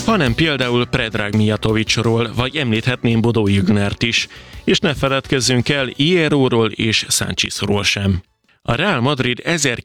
hanem például Predrag Mijatovićról, vagy említhetném Bodo Ilgnert is, és ne feledkezzünk el Hierróról és Sanchezról sem. A Real Madrid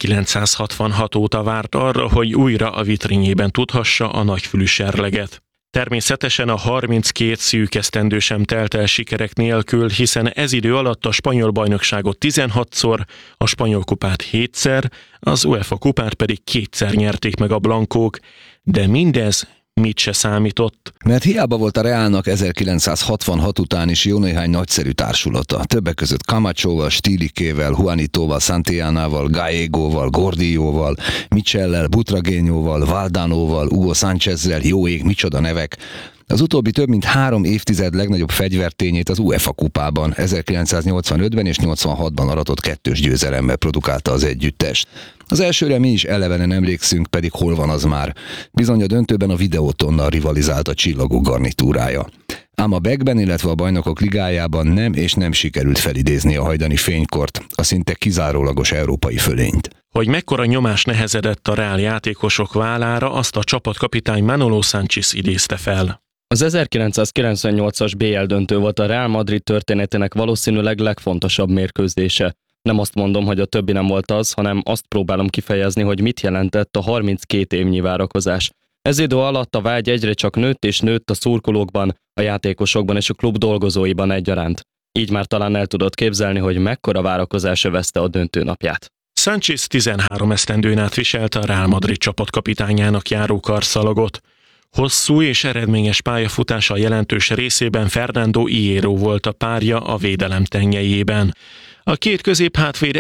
1966 óta várt arra, hogy újra a vitrínjében tudhassa a nagyfülű serleget. Természetesen a 32 szűk esztendő sem telt el sikerek nélkül, hiszen ez idő alatt a spanyol bajnokságot 16-szor, a spanyol kupát 7-szer, az UEFA kupát pedig 2-szer nyerték meg a blankók, de mindez mit se számított. Mert hiába volt a Realnak 1966 után is jó néhány nagyszerű társulata. Többek között Camachoval, Stilikével, Juanitóval, Santillánával, Gallegóval, Gordilloval, Michellel, Butragueñóval, Valdanoval, Hugo Sánchezrel, jó ég, micsoda nevek. Az utóbbi több mint 3 évtized legnagyobb fegyvertényét az UEFA kupában 1985-ben és 86-ban aratott 2-s győzelemmel produkálta az együttes. Az elsőre mi is elevenen emlékszünk, pedig hol van az már. Bizony a döntőben a Videótonnal rivalizált a csillagok garnitúrája. Ám a BEK-ben, illetve a Bajnokok Ligájában nem sikerült felidézni a hajdani fénykort, a szinte kizárólagos európai fölényt. Hogy mekkora nyomás nehezedett a Real játékosok vállára, azt a csapatkapitány Manolo Sánchez idézte fel. Az 1998-as BL döntő volt a Real Madrid történetének valószínűleg legfontosabb mérkőzése. Nem azt mondom, hogy a többi nem volt az, hanem azt próbálom kifejezni, hogy mit jelentett a 32 évnyi várakozás. Ez idő alatt a vágy egyre csak nőtt és nőtt a szurkolókban, a játékosokban és a klub dolgozóiban egyaránt. Így már talán el tudod képzelni, hogy mekkora várakozás övezte a döntő napját. Sánchez 13 esztendőn át viselte a Real Madrid csapatkapitányának járó karszalagot. Hosszú és eredményes pályafutása jelentős részében Fernando Hierro volt a párja a védelem tennyejében. A két középhátvéd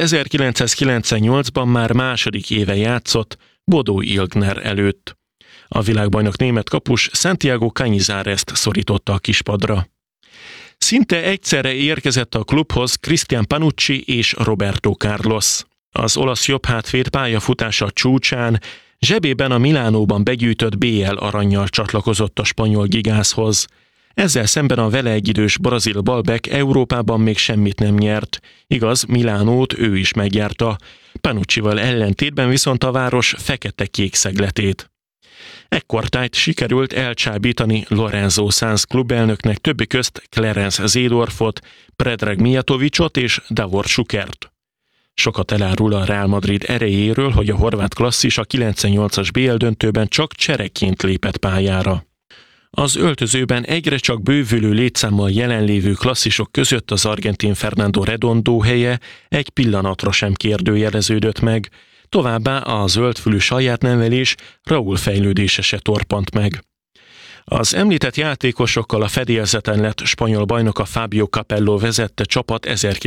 1998-ban már második éve játszott Bodo Ilgner előtt. A világbajnok német kapus Santiago Cañizares-t szorította a kispadra. Szinte egyszerre érkezett a klubhoz Cristian Panucci és Roberto Carlos. Az olasz jobbhátvéd pályafutása csúcsán zsebében a Milánóban begyűjtött BL arannyal csatlakozott a spanyol gigászhoz. Ezzel szemben a vele egyidős brazil balbek Európában még semmit nem nyert. Igaz, Milánót ő is megjárta. Panuccival ellentétben viszont a város fekete-kék szegletét. Ekkortájt sikerült elcsábítani Lorenzo Sanz klubelnöknek, többi közt Clarence Seedorfot, Predrag Mijatovićot és Davor Šukert. Sokat elárul a Real Madrid erejéről, hogy a horvát klasszis a 98-as BL döntőben csak csereként lépett pályára. Az öltözőben egyre csak bővülő létszámmal jelenlévő klasszisok között az argentin Fernando Redondo helye egy pillanatra sem kérdőjeleződött meg, továbbá a zöldfülű sajátnevelés Raúl fejlődése se torpant meg. Az említett játékosokkal a fedélzeten lett spanyol bajnoka Fabio Capello vezette csapat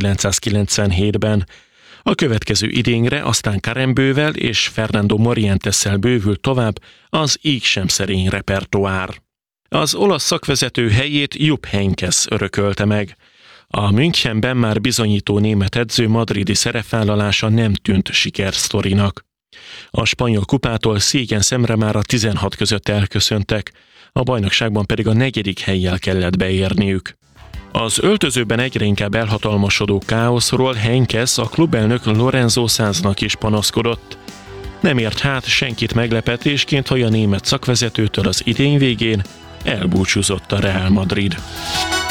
1997-ben. A következő idényre aztán Karembővel és Fernando Morientessel bővült tovább az így sem szerény repertoár. Az olasz szakvezető helyét Jupp Heynckes örökölte meg. A Münchenben már bizonyító német edző madridi szerepvállalása nem tűnt sikersztorinak. A spanyol kupától szégyen szemre már a 16 között elköszöntek, a bajnokságban pedig a 4. hellyel kellett beérniük. Az öltözőben egyre inkább elhatalmasodó káoszról Heynckes a klubelnök Lorenzo Sanznak is panaszkodott. Nem ért hát senkit meglepetésként, hogy a német szakvezetőtől az idény végén elbúcsúzott a Real Madrid.